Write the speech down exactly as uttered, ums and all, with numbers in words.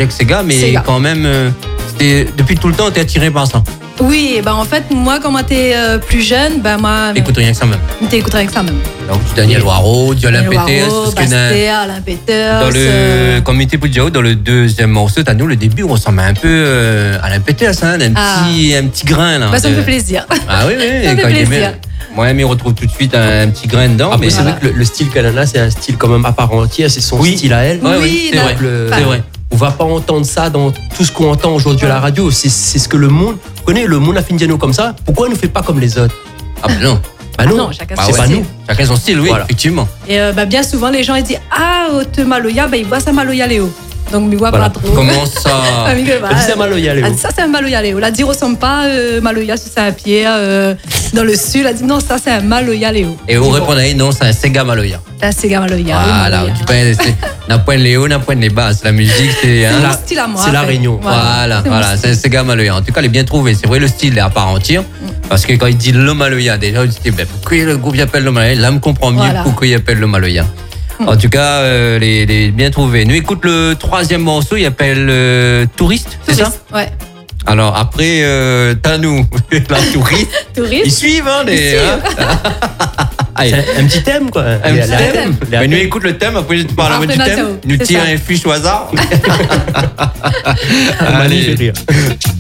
project Sega, mais Sega. quand même, euh, c'était, depuis tout le temps, t'es attiré par ça. Oui, ben en fait, moi, quand j'étais euh, plus jeune, ben moi. T'écoutes rien que ça même. T'écoutes rien que ça même. Donc, tu Daniel Waro, tu Alain Péter, Waro, Bastet, Alain Peters. Dans le, euh, comme était Pujao, dans le deuxième morceau, t'as nous, le début, on ressemble un peu euh, à Alain Péter, hein, un, Ah. petit, un petit grain, là. Ben, ça de- me fait plaisir. Ah oui, oui, Ça me fait quand il est plaisir. bien. Ouais, mais on retrouve tout de suite un, un petit grain dedans. Après, mais c'est voilà. vrai que le, le style qu'elle a là, c'est un style quand même à part entière, c'est son Oui. style à elle. Ouais, Oui, oui, c'est non, vrai. Le- C'est vrai. On va pas entendre ça dans tout ce qu'on entend aujourd'hui à la radio. C'est, c'est ce que le monde. Vous connaissez, le monde a fait Indiano comme ça. Pourquoi il ne fait pas comme les autres? Ah ben non. Bah non, non, chacun Bah son c'est pas style. nous. Chacun son style, oui, Voilà. effectivement. Et euh, ben, bien souvent, les gens ils disent ah, te Maloya, ben ils voient ça Maloya Léo. Donc, ils voient Voilà. pas trop. Comment ça? Ah, mais que, bah, Elle dit, c'est Maloya, Léo. elle dit, ça, c'est un Maloya Léo. La dit ressemble pas euh, Maloya sur Saint-Pierre, euh, dans le sud. Elle dit non, ça, c'est un Maloya Léo. Et vous Bon, répondez, non, c'est un Sega Maloya. ah, c'est gars Maloya. oui, Voilà, Maloya. tu peux, c'est, n'a point les hauts, n'a point les basses. La musique, c'est, hein, C'est mon la- style à moi. c'est la en fait. Réunion. Voilà, C'est mon voilà, style. c'est un Sega Maloya. En tout cas, elle est bien trouvée. C'est vrai, le style est à part entière. Parce que quand il dit le Maloya, déjà, il se dit, ben, pourquoi le groupe il appelle le Maloya? Là, me comprend mieux Voilà. pourquoi il appelle le Maloya. En tout cas, euh, les, les bien trouvés. Nous, écoute le troisième morceau, il appelle euh, Touriste, c'est ça? Touriste, ouais. Alors, après, euh, t'as nous, la touriste. Ils Touriste. suivent, hein, les. Ils suivent. hein. Allez. C'est un, un petit thème, quoi. Un Les- petit les- thème. les- Mais nous écoute le thème, après je te parle Après, du thème. Nathalie, Nous c'est tire ça. un fiche au hasard. Manu fait Allez. rire.